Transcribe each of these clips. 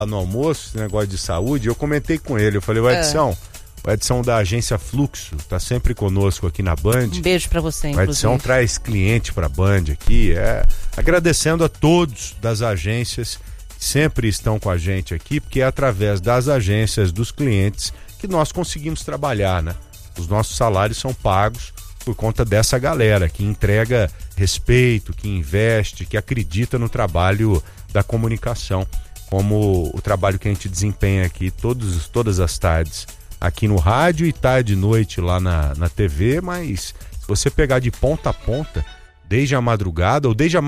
no almoço, esse negócio de saúde, eu comentei com ele, eu falei, o Edson da agência Fluxo, tá sempre conosco aqui na Band. Um beijo pra você, inclusive. O Edson traz cliente pra Band aqui, agradecendo a todos das agências que sempre estão com a gente aqui, porque é através das agências, dos clientes, que nós conseguimos trabalhar, né? Os nossos salários são pagos por conta dessa galera que entrega respeito, que investe, que acredita no trabalho da comunicação, como o trabalho que a gente desempenha aqui todas as tardes, aqui no rádio e tarde e noite lá na TV, mas se você pegar de ponta a ponta, desde a madrugada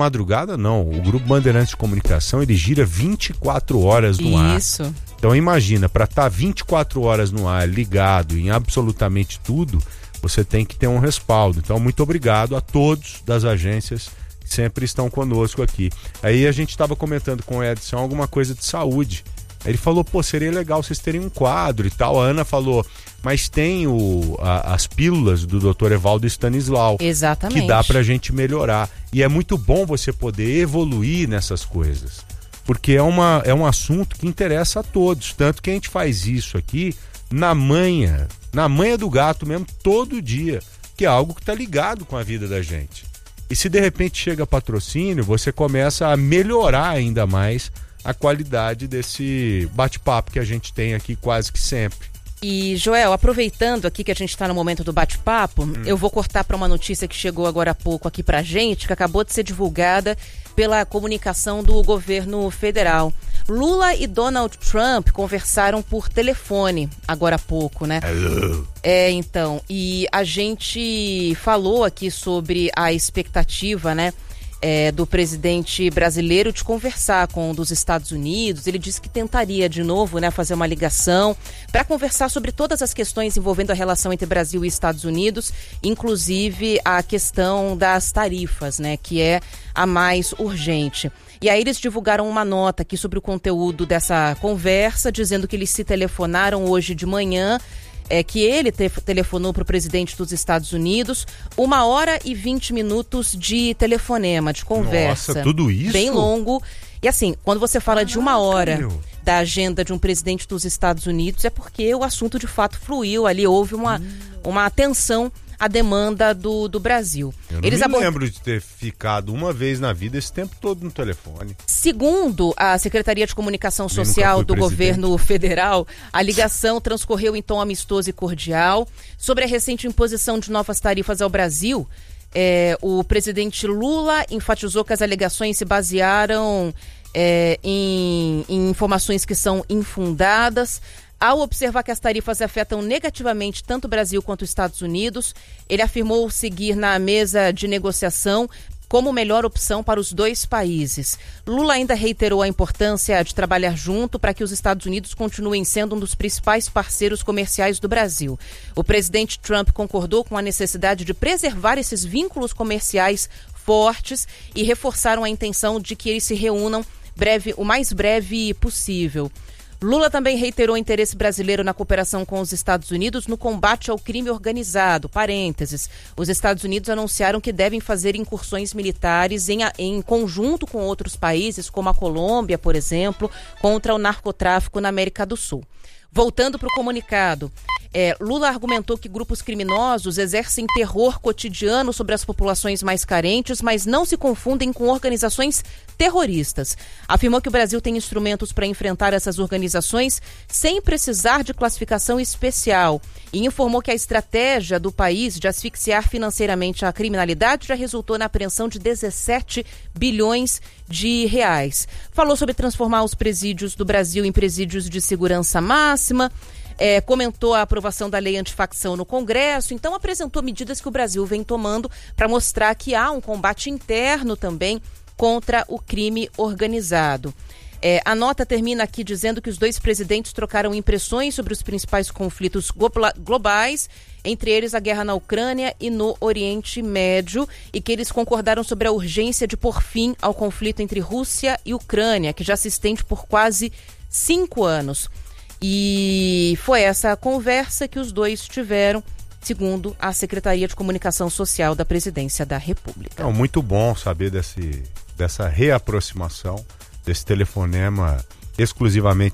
não, o Grupo Bandeirantes de Comunicação, ele gira 24 horas no ar. Isso. Então imagina, para estar 24 horas no ar, ligado em absolutamente tudo, você tem que ter um respaldo. Então, muito obrigado a todos das agências que sempre estão conosco aqui. Aí a gente estava comentando com o Edson alguma coisa de saúde. Aí ele falou, seria legal vocês terem um quadro e tal. A Ana falou, mas tem as pílulas do Dr. Evaldo Stanislau. Exatamente. Que dá pra gente melhorar. E é muito bom você poder evoluir nessas coisas. Porque é um assunto que interessa a todos. Tanto que a gente faz isso aqui na manha do gato mesmo, todo dia, que é algo que está ligado com a vida da gente. E se de repente chega patrocínio, você começa a melhorar ainda mais a qualidade desse bate-papo que a gente tem aqui quase que sempre. E, Joel, aproveitando aqui que a gente está no momento do bate-papo, eu vou cortar para uma notícia que chegou agora há pouco aqui pra gente, que acabou de ser divulgada pela comunicação do governo federal. Lula e Donald Trump conversaram por telefone agora há pouco, né? Hello. Então, e a gente falou aqui sobre a expectativa, né? Do presidente brasileiro de conversar com o dos Estados Unidos. Ele disse que tentaria de novo, né, fazer uma ligação para conversar sobre todas as questões envolvendo a relação entre Brasil e Estados Unidos, inclusive a questão das tarifas, né, que é a mais urgente. E aí eles divulgaram uma nota aqui sobre o conteúdo dessa conversa, dizendo que eles se telefonaram hoje de manhã, que ele telefonou para o presidente dos Estados Unidos, 1h20 de telefonema, de conversa. Nossa, tudo isso? Bem longo. E assim, quando você fala de 1 hora da agenda de um presidente dos Estados Unidos, é porque o assunto de fato fluiu, ali houve uma atenção à demanda do Brasil. Eu não me lembro de ter ficado uma vez na vida esse tempo todo no telefone. Segundo a Secretaria de Comunicação Social do governo federal, a ligação transcorreu em tom amistoso e cordial. Sobre a recente imposição de novas tarifas ao Brasil, o presidente Lula enfatizou que as alegações se basearam em informações que são infundadas. Ao observar que as tarifas afetam negativamente tanto o Brasil quanto os Estados Unidos, ele afirmou seguir na mesa de negociação como melhor opção para os dois países. Lula ainda reiterou a importância de trabalhar junto para que os Estados Unidos continuem sendo um dos principais parceiros comerciais do Brasil. O presidente Trump concordou com a necessidade de preservar esses vínculos comerciais fortes e reforçaram a intenção de que eles se reúnam o mais breve possível. Lula também reiterou o interesse brasileiro na cooperação com os Estados Unidos no combate ao crime organizado. Parênteses, os Estados Unidos anunciaram que devem fazer incursões militares em conjunto com outros países, como a Colômbia, por exemplo, contra o narcotráfico na América do Sul. Voltando para o comunicado, Lula argumentou que grupos criminosos exercem terror cotidiano sobre as populações mais carentes, mas não se confundem com organizações terroristas. Afirmou que o Brasil tem instrumentos para enfrentar essas organizações sem precisar de classificação especial e informou que a estratégia do país de asfixiar financeiramente a criminalidade já resultou na apreensão de 17 bilhões de reais. Falou sobre transformar os presídios do Brasil em presídios de segurança máxima. Comentou a aprovação da lei antifacção no Congresso, então apresentou medidas que o Brasil vem tomando para mostrar que há um combate interno também contra o crime organizado. A nota termina aqui dizendo que os dois presidentes trocaram impressões sobre os principais conflitos globais, entre eles a guerra na Ucrânia e no Oriente Médio, e que eles concordaram sobre a urgência de pôr fim ao conflito entre Rússia e Ucrânia, que já se estende por quase 5 anos. E foi essa conversa que os dois tiveram, segundo a Secretaria de Comunicação Social da Presidência da República. Muito bom saber dessa reaproximação, desse telefonema exclusivamente